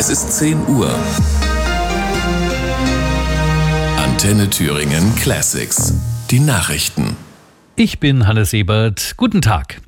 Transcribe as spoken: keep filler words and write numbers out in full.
Es ist zehn Uhr. Antenne Thüringen Classics. Die Nachrichten. Ich bin Hannes Ebert. Guten Tag.